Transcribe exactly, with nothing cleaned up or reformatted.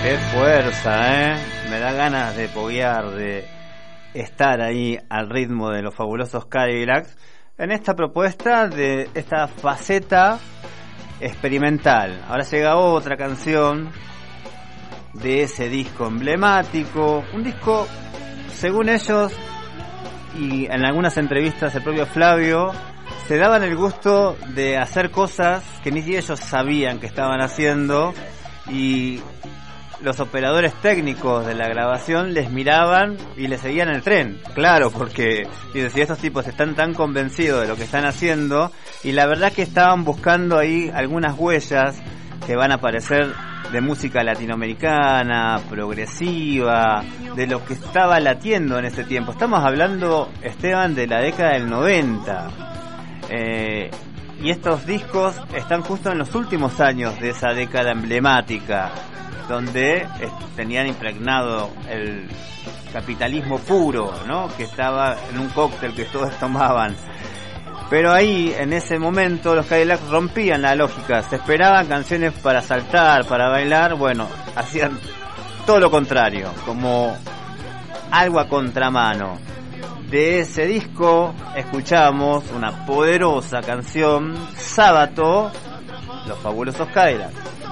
Qué fuerza, ¿eh? Me da ganas de poguear, de estar ahí al ritmo de los fabulosos Cadillacs en esta propuesta de esta faceta experimental. Ahora llega otra canción de ese disco emblemático, un disco, según ellos, y en algunas entrevistas el propio Flavio, se daban el gusto de hacer cosas que ni ellos sabían que estaban haciendo, y los operadores técnicos de la grabación les miraban y les seguían el tren. Claro, porque digo, si estos tipos están tan convencidos de lo que están haciendo, y la verdad que estaban buscando ahí algunas huellas que van a aparecer de música latinoamericana, progresiva, de lo que estaba latiendo en ese tiempo. Estamos hablando, Esteban, de la década del noventa. Eh, y estos discos están justo en los últimos años de esa década emblemática, donde eh, tenían impregnado el capitalismo puro, ¿no? Que estaba en un cóctel que todos tomaban. Pero ahí, en ese momento, los Cadillacs rompían la lógica. Se esperaban canciones para saltar, para bailar. Bueno, hacían todo lo contrario, como algo a contramano. De ese disco escuchamos una poderosa canción, Sábato, los fabulosos Cadillacs.